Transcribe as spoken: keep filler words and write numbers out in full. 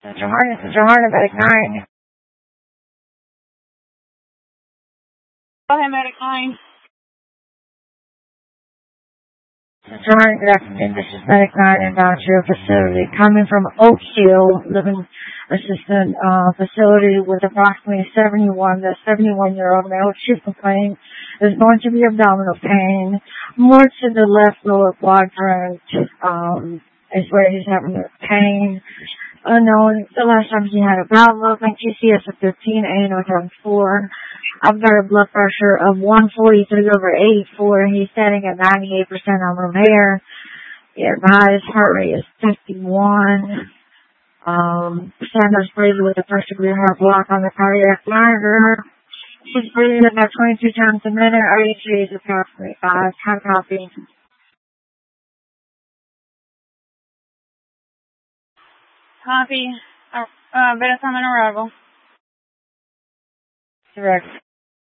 Mister Harness, Mister Harness, Medic nine. Go ahead, Medic nine. Mister Harness, good afternoon. This is Medic nine in Knoxville facility. Coming from Oak Hill Living Assistant uh, facility with approximately seventy-one. The seventy-one-year-old male chief complaint is going to be abdominal pain. More to the left lower quadrant um, is where he's having the pain. Unknown, the last time he had a bowel movement, T C S of fifteen, A N O times four. I've got a blood pressure of one forty-three over eighty-four. He's standing at ninety-eight percent on room air. Yeah, his heart rate is fifty-one. Um, Sandoz breathing with a first degree heart block on the cardiac monitor. He's breathing about twenty-two times a minute. R E G is approximately five. High copy. Copy. Uh, uh, Better time on arrival. Direct.